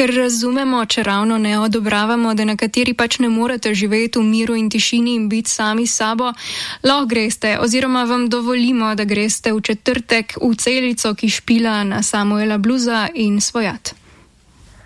Ker razumemo, če ravno ne odobravamo, da nekateri pač ne morete živeti v miru in tišini in biti sami s sabo, lahko greste oziroma vam dovolimo, da greste v četrtek v celico, ki špila na Samuela Bluesa in Svojat.